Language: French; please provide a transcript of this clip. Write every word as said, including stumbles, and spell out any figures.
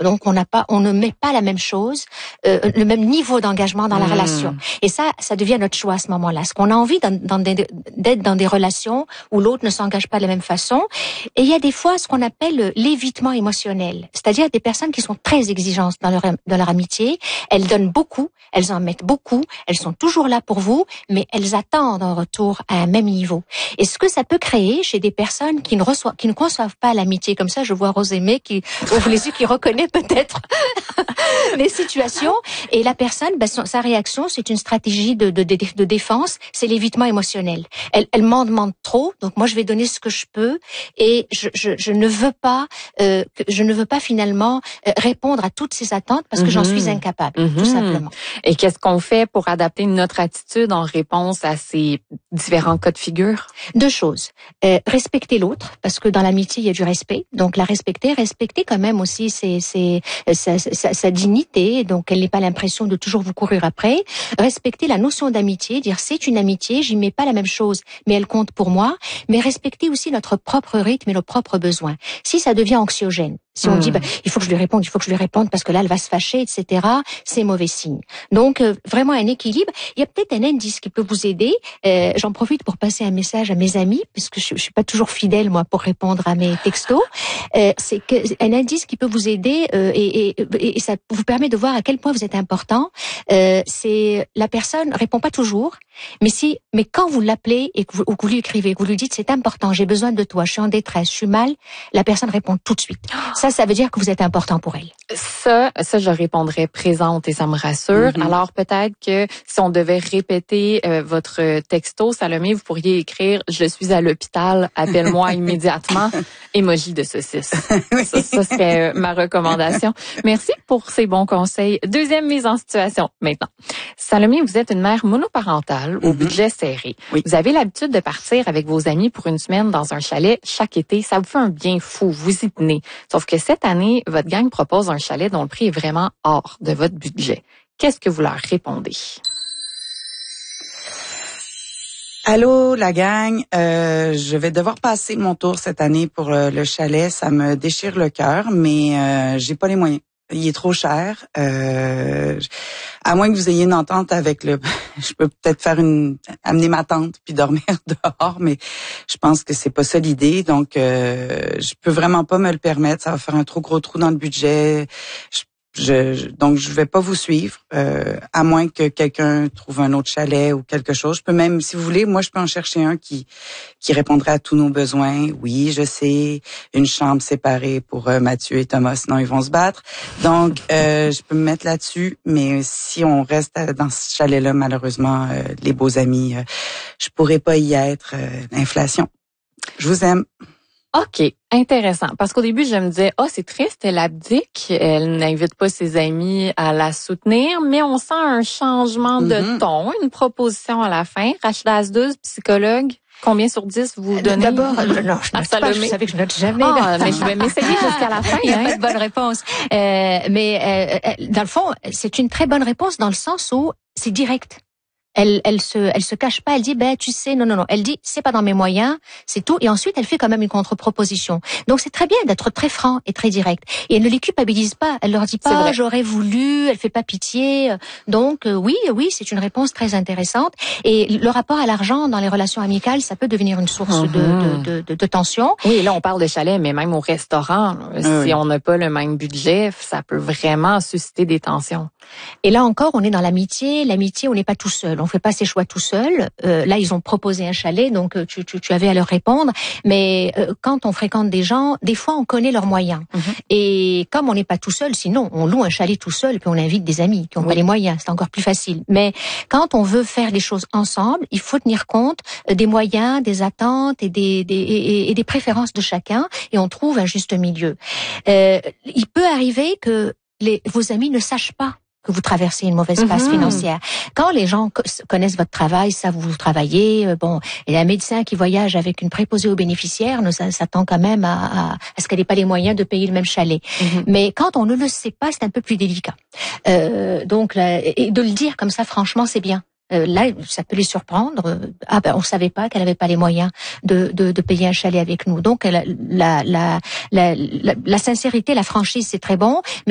Donc on n'a pas, on ne met pas la même chose, euh, le même niveau d'engagement dans la mmh. relation. Et ça, ça devient notre choix à ce moment-là. Est-ce qu'on a envie dans, dans des, d'être dans des relations où l'autre ne s'engage pas de la même façon? Et il y a des fois ce qu'on appelle l'évitement émotionnel, c'est-à-dire des personnes qui sont très exigeantes dans leur dans leur amitié. Elles donnent beaucoup, elles en mettent beaucoup, elles sont toujours là pour vous, mais elles attendent en retour à un même niveau. Et ce que ça peut créer chez des personnes qui ne reçoivent, qui ne conçoivent pas l'amitié comme ça, je vois Rosemée qui ouvre les yeux, qui reconnaît peut-être les situations. Et la personne, ben, son, sa réaction, c'est une stratégie de, de, de, de défense, c'est l'évitement émotionnel. Elle, elle m'en demande trop, donc moi je vais donner ce que je peux, et je, je, je ne veux pas, euh, je ne veux pas finalement euh, répondre à toutes ces attentes parce que mm-hmm. j'en suis incapable, mm-hmm. tout simplement. Et qu'est-ce qu'on fait pour adapter notre attitude en réponse à ces différents cas de figure? Deux choses. Euh, respecter l'autre, parce que dans l'amitié, il y a du respect. Donc, la respecter, respecter quand même aussi ses, ses, sa, sa, sa dignité. Donc, elle n'ait pas l'impression de toujours vous courir après. Respecter la notion d'amitié, dire c'est une amitié, j'y mets pas la même chose, mais elle compte pour moi. Mais respecter aussi notre propre rythme et nos propres besoins. Si ça devient anxiogène, si on mmh. dit, bah, il faut que je lui réponde, il faut que je lui réponde parce que là, elle va se fâcher, et cetera, c'est mauvais signe. Donc, euh, vraiment un équilibre. Il y a peut-être un indice qui peut vous aider. Euh, j'en profite pour passer un message à mes amis, puisque je, je suis pas toujours fidèle, moi, pour répondre à mes textos. Euh, c'est que un indice qui peut vous aider euh, et, et, et ça vous permet de voir à quel point vous êtes important. Euh, c'est la personne répond pas toujours, mais si, mais quand vous l'appelez et que vous, ou que vous lui écrivez, que vous lui dites c'est important, j'ai besoin de toi, je suis en détresse, je suis mal, la personne répond tout de suite. Ça, ça veut dire que vous êtes important pour elle. Ça, ça, je répondrai présente et ça me rassure. Mm-hmm. Alors, peut-être que si on devait répéter euh, votre texto, Salomé, vous pourriez écrire « Je suis à l'hôpital, appelle-moi immédiatement », emoji de saucisse. Oui. Ça, ça serait ma recommandation. Merci pour ces bons conseils. Deuxième mise en situation maintenant. Salomé, vous êtes une mère monoparentale au mm-hmm. budget serré. Oui. Vous avez l'habitude de partir avec vos amis pour une semaine dans un chalet chaque été. Ça vous fait un bien fou, vous y tenez. Sauf que cette année, votre gang propose un chalet dont le prix est vraiment hors de votre budget. Qu'est-ce que vous leur répondez? Allô, la gang. Euh, je vais devoir passer mon tour cette année pour euh, le chalet. Ça me déchire le cœur, mais euh, j'ai pas les moyens. Il est trop cher. Euh, à moins que vous ayez une entente avec le... Je peux peut-être faire une... amener ma tante puis dormir dehors, mais je pense que c'est pas ça l'idée. Donc, euh, je peux vraiment pas me le permettre. Ça va faire un trop gros trou dans le budget. Je Je, je, donc, je vais pas vous suivre, euh, à moins que quelqu'un trouve un autre chalet ou quelque chose. Je peux même, si vous voulez, moi, je peux en chercher un qui qui répondrait à tous nos besoins. Oui, je sais, une chambre séparée pour euh, Mathieu et Thomas, sinon ils vont se battre. Donc, euh, je peux me mettre là-dessus, mais si on reste dans ce chalet-là, malheureusement, euh, les beaux amis, euh, je pourrais pas y être. Euh, l'inflation. Je vous aime. OK, intéressant. Parce qu'au début, je me disais, oh, c'est triste, elle abdique, elle n'invite pas ses amis à la soutenir, mais on sent un changement mm-hmm. de ton, une proposition à la fin. Rachida Asdouz, psychologue, combien sur dix vous donnez? D'abord, non, je note pas, je savais que je note jamais. Ah, mais je vais m'essayer jusqu'à la fin. Il n'y a hein. pas de bonne réponse. Euh, mais euh, dans le fond, c'est une très bonne réponse dans le sens où c'est direct. Elle, elle se, elle se cache pas. Elle dit, ben, tu sais, non, non, non. Elle dit, c'est pas dans mes moyens, c'est tout. Et ensuite, elle fait quand même une contre-proposition. Donc, c'est très bien d'être très franc et très direct. Et elle ne les culpabilise pas. Elle leur dit pas, j'aurais voulu. Elle fait pas pitié. Donc, euh, oui, oui, c'est une réponse très intéressante. Et le rapport à l'argent dans les relations amicales, ça peut devenir une source mm-hmm. de, de, de, de tension. Oui, là, on parle de chalet, mais même au restaurant, si oui. on n'a pas le même budget, ça peut vraiment susciter des tensions. Et là encore, on est dans l'amitié. L'amitié, on n'est pas tout seul. On fait pas ses choix tout seul. Euh, là, ils ont proposé un chalet, donc tu, tu, tu avais à leur répondre. Mais euh, quand on fréquente des gens, des fois, on connaît leurs moyens. Mm-hmm. Et comme on n'est pas tout seul, sinon, on loue un chalet tout seul, puis on invite des amis qui n'ont oui. pas les moyens. C'est encore plus facile. Mais quand on veut faire des choses ensemble, il faut tenir compte des moyens, des attentes et des, des, et, et des préférences de chacun. Et on trouve un juste milieu. Euh, il peut arriver que les, vos amis ne sachent pas que vous traversez une mauvaise passe mmh. financière. Quand les gens connaissent votre travail, savent où vous travaillez, euh, bon, et un médecin qui voyage avec une préposée aux bénéficiaires ne s'attend quand même à, à, à ce qu'elle n'ait pas les moyens de payer le même chalet. Mmh. Mais quand on ne le sait pas, c'est un peu plus délicat. Euh, donc, là, et de le dire comme ça, franchement, c'est bien. Euh, là, ça peut les surprendre. Ah ben, on savait pas qu'elle avait pas les moyens de, de, de payer un chalet avec nous. Donc, la, la, la, la, la, la sincérité, la franchise, c'est très bon.